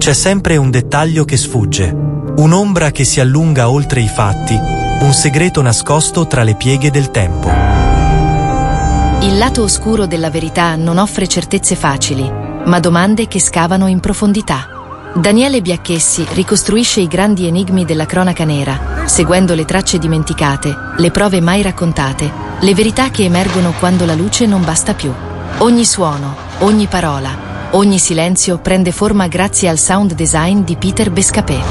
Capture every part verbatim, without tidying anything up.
c'è sempre un dettaglio che sfugge, un'ombra che si allunga oltre i fatti, un segreto nascosto tra le pieghe del tempo. Il lato oscuro della verità non offre certezze facili, ma domande che scavano in profondità. Daniele Biacchessi ricostruisce i grandi enigmi della cronaca nera, seguendo le tracce dimenticate, le prove mai raccontate, le verità che emergono quando la luce non basta più. Ogni suono, ogni parola, ogni silenzio prende forma grazie al sound design di Peter Bescapé.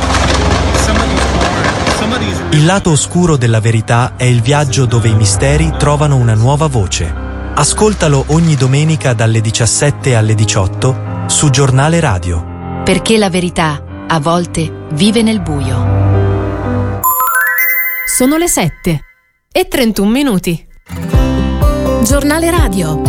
Il lato oscuro della verità è il viaggio dove i misteri trovano una nuova voce. Ascoltalo ogni domenica dalle diciassette alle diciotto su Giornale Radio. Perché la verità, a volte, vive nel buio. Sono le sette e trentuno minuti. Giornale Radio.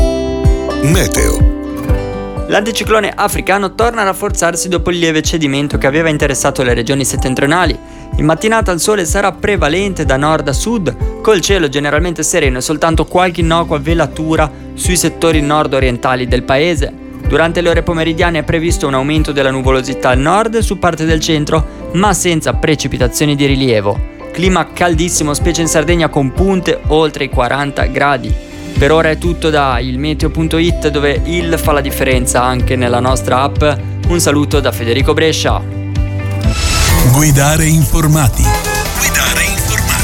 Meteo. L'anticiclone africano torna a rafforzarsi dopo il lieve cedimento che aveva interessato le regioni settentrionali. In mattinata il sole sarà prevalente da nord a sud, col cielo generalmente sereno e soltanto qualche innocua velatura sui settori nord-orientali del paese. Durante le ore pomeridiane è previsto un aumento della nuvolosità al nord e su parte del centro, ma senza precipitazioni di rilievo. Clima caldissimo, specie in Sardegna, con punte oltre i quaranta gradi. Per ora è tutto da ilmeteo punto it, dove il fa la differenza anche nella nostra app. Un saluto da Federico Brescia. Guidare informati. Guidare informati.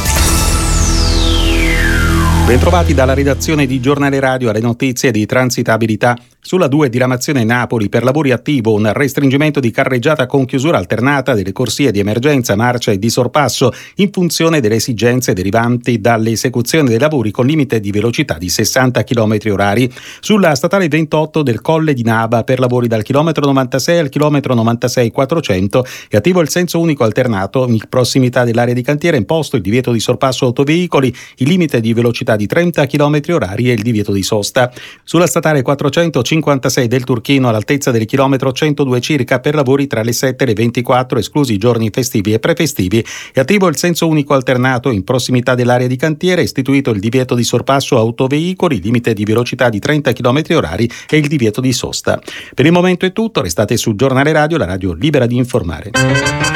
Bentrovati dalla redazione di Giornale Radio alle notizie di transitabilità. Sulla due diramazione Napoli, per lavori attivo un restringimento di carreggiata con chiusura alternata delle corsie di emergenza, marcia e di sorpasso in funzione delle esigenze derivanti dall'esecuzione dei lavori con limite di velocità di sessanta chilometri orari. Sulla statale ventotto del Colle di Naba, per lavori dal chilometro novantasei al chilometro novantasei quattrocento, è attivo il senso unico alternato in prossimità dell'area di cantiere, imposto il divieto di sorpasso autoveicoli, il limite di velocità di trenta chilometri orari e il divieto di sosta. Sulla statale quattrocentocinquantasei del Turchino, all'altezza del chilometro centodue circa, per lavori tra le sette e le ventiquattro, esclusi i giorni festivi e prefestivi, è attivo il senso unico alternato in prossimità dell'area di cantiere, istituito il divieto di sorpasso autoveicoli, limite di velocità di trenta chilometri orari e il divieto di sosta. Per il momento è tutto, restate su Giornale Radio, la radio libera di informare.